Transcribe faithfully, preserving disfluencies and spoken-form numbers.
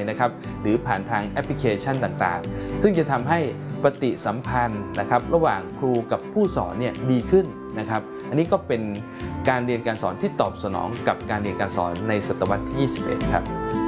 นะครับหรือผ่านทางแอปพลิเคชันต่างๆซึ่งจะทำให้ปฏิสัมพันธ์นะครับระหว่างครูกับผู้สอนเนี่ยดีขึ้นนะครับอันนี้ก็เป็นการเรียนการสอนที่ตอบสนองกับการเรียนการสอนในศตวรรษที่ยี่สิบเอ็ดครับ